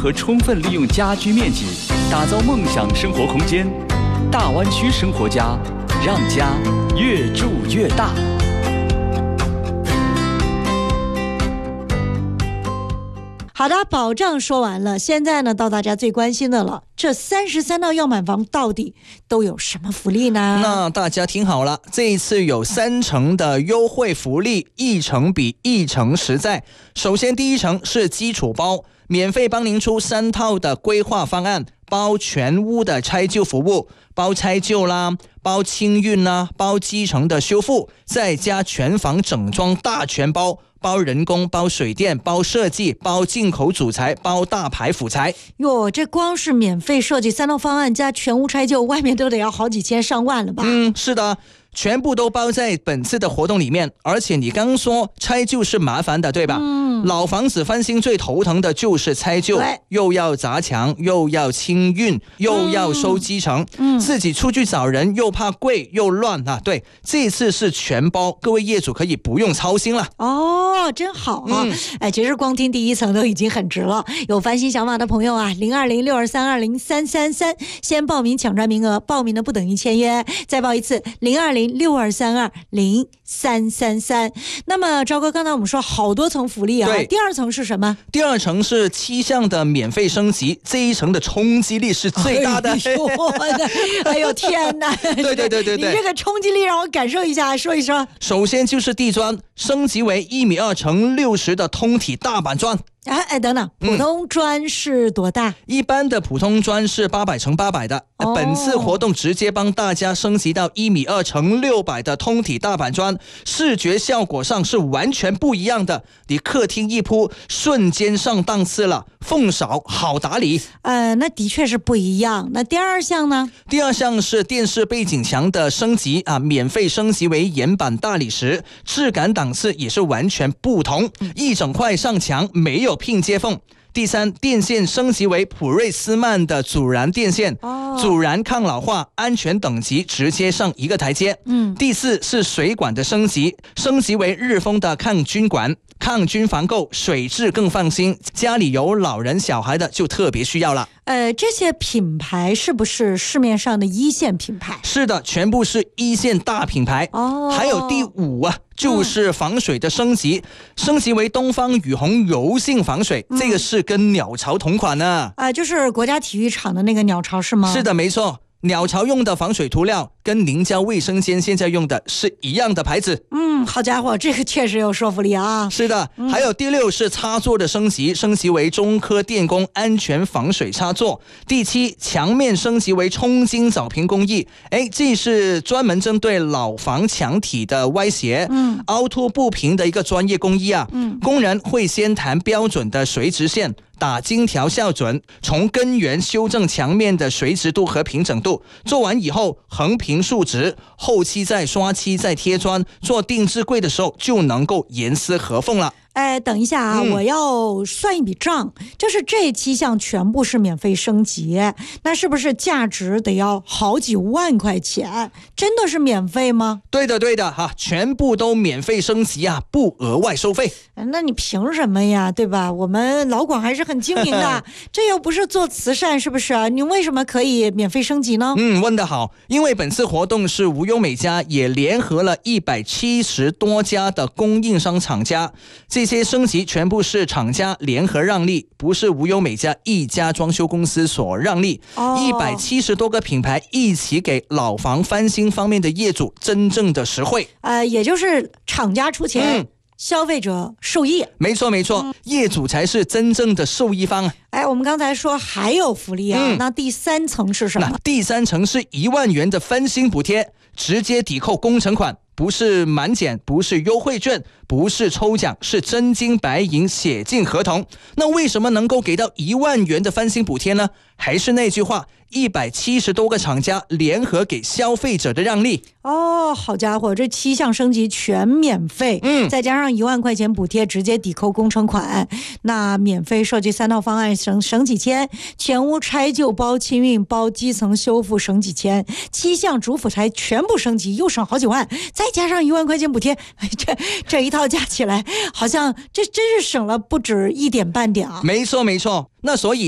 何充分利用家居面积，打造梦想生活空间。大湾区生活家，让家越住越大。 好的，保障说完了，现在呢，到大家最关心的了，这33套要买房到底都有什么福利呢？ 那大家听好了，这一次有3成的优惠福利，1成比1成实在。首先第1成是基础包，免费帮您出3套的规划方案，包全屋的拆旧服务，包拆旧啦，包清运啦，包基层的修复，再加全房整装大全包，包人工，包水电，包设计，包进口主材，包大牌辅材。 哟，这光是免费设计3套方案加全屋拆旧，外面都得要好几千上万了吧？ 是的，全部都包在本次的活动里面。而且你刚说拆旧是麻烦的，对吧？老房子翻新最头疼的就是拆旧，又要砸墙，又要清运，又要收基层，自己出去找人又怕贵又乱啊。对，这次是全包，各位业主可以不用操心了。 哦，真好啊！其实光听第1层都已经很值了。有翻新想法的朋友啊，02062320333，先报名抢占名额，报名的不等于签约。再报一次，02062320333。那么赵哥，刚才我们说好多层福利啊，第2层是什么？ 第2层是7项的免费升级，这1层的冲击力是最大的。 哎呦天哪！ 对， 你这个冲击力让我感受一下，说一说。 首先就是地砖升级为1.2米乘60的通体大板砖。 等等，普通砖是多大？ 一般的普通砖是800乘800的，本次活动直接帮大家升级到1.2米乘600的通体大板砖，视觉效果上是完全不一样的。你客厅一铺，瞬间上档次了，缝少好打理。 那的确是不一样。那第2项呢？ 第2项是电视背景墙的升级啊，免费升级为岩板大理石，质感档次也是完全不同，一整块上墙没有拼接缝。第3，电线升级为普瑞斯曼的阻燃电线，阻燃抗老化，安全等级直接上一个台阶。第4是水管的升级为日丰的抗菌管，抗菌防垢，水质更放心，家里有老人小孩的就特别需要了。 这些品牌是不是市面上的1线品牌？ 是的，全部是1线大品牌。还有第5啊，就是防水的升级为东方雨虹柔性防水，这个是跟鸟巢同款呢。 就是国家体育场的那个鸟巢是吗？ 是的，没错。鸟巢用的防水涂料跟宁家卫生间现在用的是一样的牌子。 好家伙，这个确实有说服力啊。 是的，还有第6是插座的升级为中科电工安全防水插座。第7，墙面升级为冲晶藻平工艺，这是专门针对老房墙体的歪斜、凹凸不平的一个专业工艺啊。工人会先弹标准的垂直线，打金条校准，从根源修正墙面的垂直度和平整度，做完以后横平竖直，后期再刷漆再贴砖，做定制柜的时候就能够严丝合缝了。 等一下啊，我要算一笔账，就是这7项全部是免费升级，那是不是价值得要好几万块钱？真的是免费吗？ 对的哈，全部都免费升级啊，不额外收费。 那你凭什么呀，对吧？我们老广还是很精明的，这又不是做慈善，是不是啊？你为什么可以免费升级呢？ 问得好，因为本次活动是无忧美家也联合了170多家的供应商厂家，这些升级全部是厂家联合让利，不是无忧美家一家装修公司所让利。170多个品牌一起给老房翻新方面的业主真正的实惠。 也就是厂家出钱，消费者受益。 没错，业主才是真正的受益方。 我们刚才说还有福利啊，那第3层是什么？ 第3层是1万元的翻新补贴，直接抵扣工程款，不是满减，不是优惠券，不是抽奖，是真金白银写进合同。那为什么能够给到1万元的翻新补贴呢？还是那句话，170多个厂家联合给消费者的让利。 好家伙，这7项升级全免费，再加上1万块钱补贴，直接抵扣工程款。那免费设计3套方案省几千，全屋拆旧包清运包基层修复省几千，7项主辅材全部升级又省好几万，再加上1万块钱补贴，这一套加起来好像这真是省了不止1点半点啊。 没错，那所以